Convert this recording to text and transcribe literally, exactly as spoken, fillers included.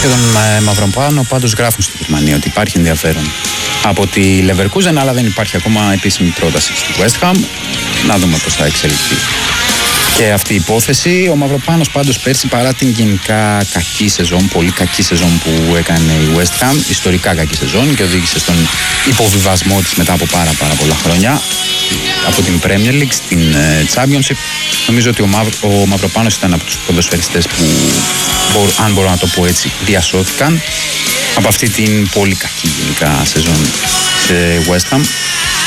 Για τον Μαυροπάνο πάντως γράφουν στη Γερμανία ότι υπάρχει ενδιαφέρον από τη Leverkusen, αλλά δεν υπάρχει ακόμα επίσημη πρόταση στη West Ham. Να δούμε πώς θα εξελιχθεί και αυτή η υπόθεση. Ο Μαυροπάνος πάντως πέρσι, παρά την γενικά κακή σεζόν, πολύ κακή σεζόν που έκανε η West Ham, ιστορικά κακή σεζόν και οδήγησε στον υποβιβασμό της μετά από πάρα πάρα πολλά χρόνια από την Premier League στην Championship, νομίζω ότι ο, Μαυ, ο Μαυροπάνος ήταν από τους ποδοσφαιριστές που, αν μπορώ να το πω έτσι, διασώθηκαν από αυτή την πολύ κακή γενικά σεζόν σε West Ham.